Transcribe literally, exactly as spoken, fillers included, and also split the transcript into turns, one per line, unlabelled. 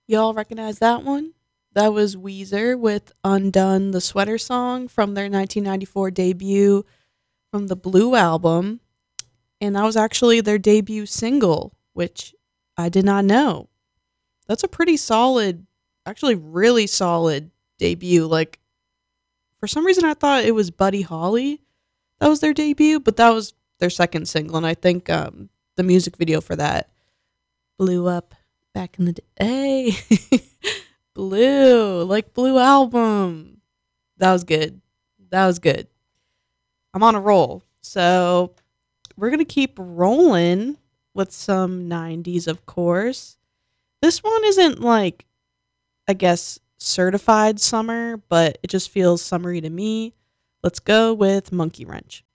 Y'all recognize that one? That was Weezer with Undone, the sweater song from their nineteen ninety-four debut from the Blue album. And that was actually their debut single, which I did not know. That's a pretty solid, actually, really solid debut. Like, for some reason, I thought it was Buddy Holly that was their debut, but that was their second single. And I think um, the music video for that blew up back in the day. Hey, Blue, like Blue album. That was good. That was good. I'm on a roll. So we're going to keep rolling with some nineties, of course. This one isn't like, I guess, certified summer, but it just feels summery to me. Let's go with Monkey Wrench.